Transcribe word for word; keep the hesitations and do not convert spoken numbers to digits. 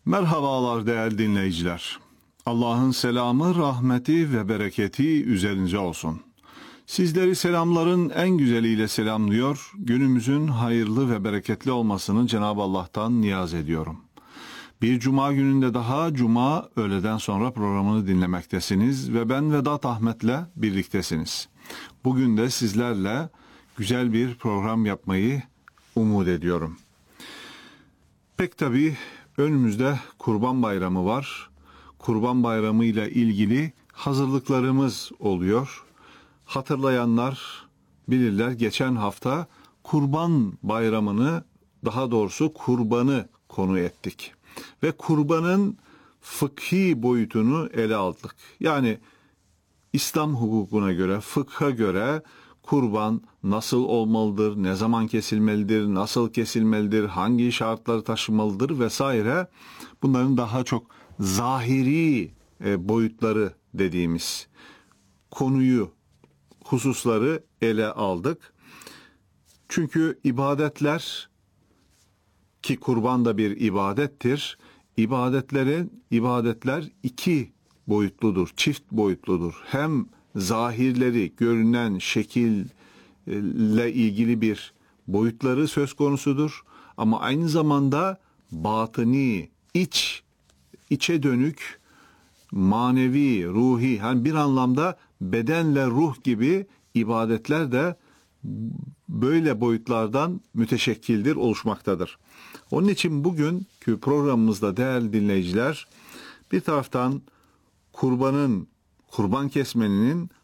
Merhabalar değerli dinleyiciler. Allah'ın selamı, rahmeti ve bereketi üzerinize olsun. Sizleri selamların en güzeliyle selamlıyor, günümüzün hayırlı ve bereketli olmasını Cenab-ı Allah'tan niyaz ediyorum. Bir cuma gününde daha cuma öğleden sonra programını dinlemektesiniz ve ben Vedat Ahmet'le birliktesiniz. Bugün de sizlerle güzel bir program yapmayı umut ediyorum. Pek tabii önümüzde Kurban Bayramı var. Kurban Bayramı ile ilgili hazırlıklarımız oluyor. Hatırlayanlar bilirler, geçen hafta Kurban Bayramı'nı, daha doğrusu kurbanı konu ettik. Ve kurbanın fıkhi boyutunu ele aldık. Yani İslam hukukuna göre, fıkha göre kurban nasıl olmalıdır, ne zaman kesilmelidir, nasıl kesilmelidir, hangi şartları taşımalıdır vesaire. Bunların daha çok zahiri e, boyutları dediğimiz konuyu, hususları ele aldık. Çünkü ibadetler, ki kurban da bir ibadettir, ibadetlerin ibadetler iki boyutludur, çift boyutludur. Hem zahirleri, görünen şekille ilgili bir boyutları söz konusudur. Ama aynı zamanda batıni, iç, içe dönük, manevi, ruhi, yani bir anlamda bedenle ruh gibi ibadetler de böyle boyutlardan müteşekkildir, oluşmaktadır. Onun için bugünkü programımızda değerli dinleyiciler, bir taraftan kurbanın, kurban kesmenin